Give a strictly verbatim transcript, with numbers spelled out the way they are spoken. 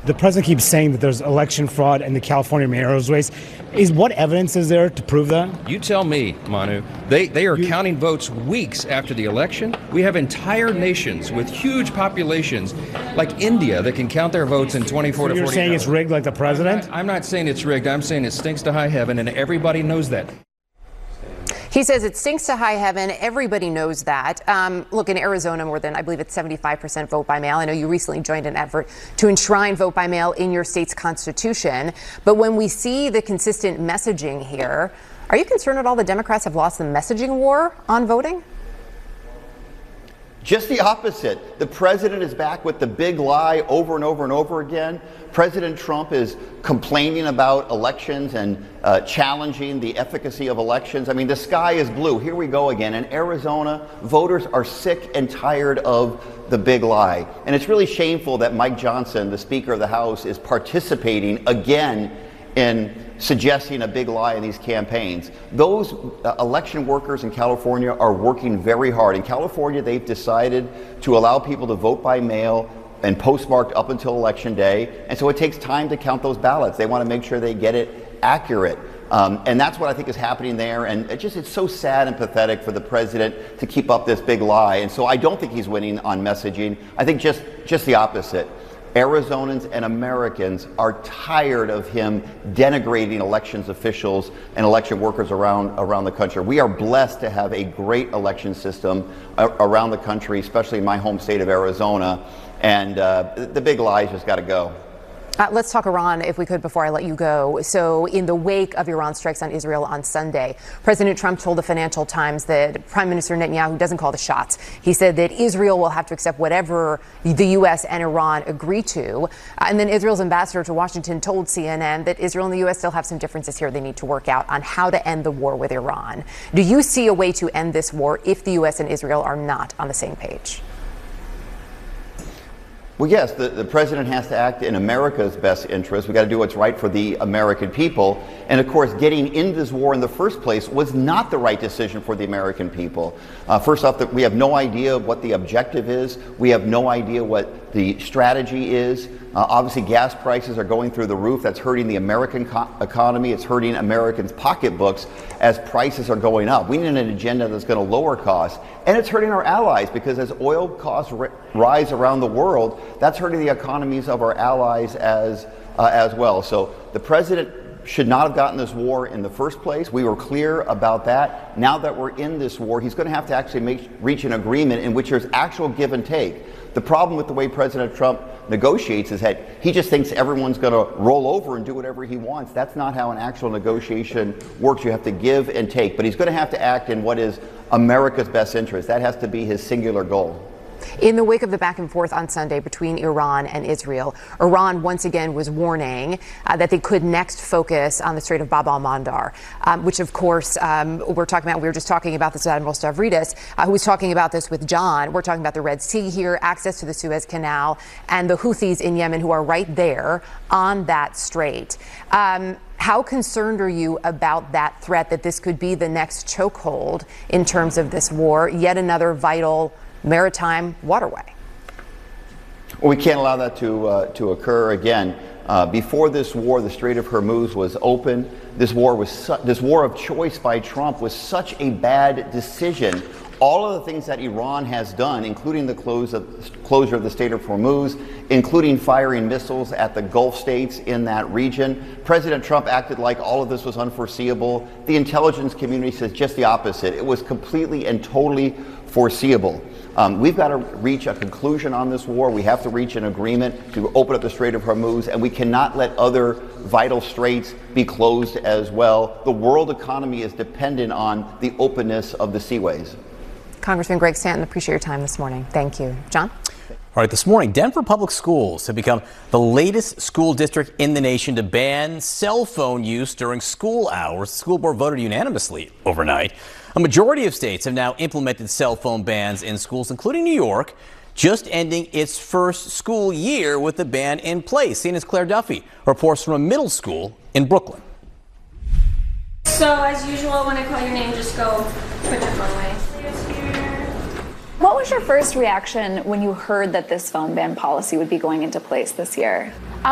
The president keeps saying that there's election fraud in the California mayor's race. Is what evidence is there to prove that? You tell me, Manu. They they are you, counting votes weeks after the election. We have entire nations with huge populations, like India, that can count their votes in twenty-four so to forty-eight hours. You're saying hours. it's rigged like the president? I'm not, I'm not saying it's rigged. I'm saying it stinks to high heaven, and everybody knows that. He says it stinks to high heaven. Everybody knows that. Um, look, in Arizona, more than, I believe it's seventy-five percent vote by mail. I know you recently joined an effort to enshrine vote by mail in your state's constitution. But when we see the consistent messaging here, are you concerned at all the Democrats have lost the messaging war on voting? Just the opposite. The president is back with the big lie over and over and over again. President Trump is complaining about elections and uh, challenging the efficacy of elections. I mean, the sky is blue. Here we go again. In Arizona, voters are sick and tired of the big lie. And it's really shameful that Mike Johnson, the Speaker of the House, is participating again in suggesting a big lie in these campaigns. Those uh, election workers in California are working very hard. In California, they've decided to allow people to vote by mail and postmarked up until Election Day. And so it takes time to count those ballots. They want to make sure they get it accurate. Um, and that's what I think is happening there. And it just, it's so sad and pathetic for the president to keep up this big lie. And so I don't think he's winning on messaging. I think just, just the opposite. Arizonans and Americans are tired of him denigrating elections officials and election workers around around the country. We are blessed to have a great election system around the country, especially in my home state of Arizona. And uh, the big lie's just got to go. Uh, let's talk Iran, if we could, before I let you go. So in the wake of Iran's strikes on Israel on Sunday, President Trump told the Financial Times that Prime Minister Netanyahu doesn't call the shots. He said that Israel will have to accept whatever the U S and Iran agree to. Uh, and then Israel's ambassador to Washington told C N N that Israel and the U S still have some differences here they need to work out on how to end the war with Iran. Do you see a way to end this war if the U S and Israel are not on the same page? Well, yes, the, the president has to act in America's best interest. We've got to do what's right for the American people. And of course, getting into this war in the first place was not the right decision for the American people. Uh, first off, that we have no idea what the objective is. We have no idea what the strategy is. Uh, obviously, gas prices are going through the roof. That's hurting the American co- economy. It's hurting Americans' pocketbooks as prices are going up. We need an agenda that's going to lower costs. And it's hurting our allies, because as oil costs r- rise around the world, that's hurting the economies of our allies as uh, as well. So the president should not have gotten this war in the first place. We were clear about that. Now that we're in this war, he's going to have to actually make, reach an agreement in which there's actual give and take. The problem with the way President Trump negotiates is that he just thinks everyone's going to roll over and do whatever he wants. That's not how an actual negotiation works. You have to give and take. But he's going to have to act in what is America's best interest. That has to be his singular goal. In the wake of the back and forth on Sunday between Iran and Israel, Iran once again was warning uh, that they could next focus on the Strait of Bab al-Mandar, um, which, of course, um, we're talking about. We were just talking about this with Admiral Stavridis, uh, who was talking about this with John. We're talking about the Red Sea here, access to the Suez Canal, and the Houthis in Yemen, who are right there on that strait. Um, How concerned are you about that threat, that this could be the next chokehold in terms of this war, yet another vital maritime waterway? Well, we can't allow that to uh, to occur again. Uh, before this war, the Strait of Hormuz was open. This war was su- this war of choice by Trump was such a bad decision. All of the things that Iran has done, including the close of, closure of the Strait of Hormuz, including firing missiles at the Gulf states in that region, President Trump acted like all of this was unforeseeable. The intelligence community says just the opposite. It was completely and totally foreseeable. Um, we've got to reach a conclusion on this war. We have to reach an agreement to open up the Strait of Hormuz, and we cannot let other vital straits be closed as well. The world economy is dependent on the openness of the seaways. Congressman Greg Stanton, appreciate your time this morning. Thank you. John? All right, this morning, Denver Public Schools have become the latest school district in the nation to ban cell phone use during school hours. The school board voted unanimously overnight. A majority of states have now implemented cell phone bans in schools, including New York, just ending its first school year with the ban in place. C N N's Claire Duffy reports from a middle school in Brooklyn. So, as usual, when I call your name, just go put your phone away. What was your first reaction when you heard that this phone ban policy would be going into place this year?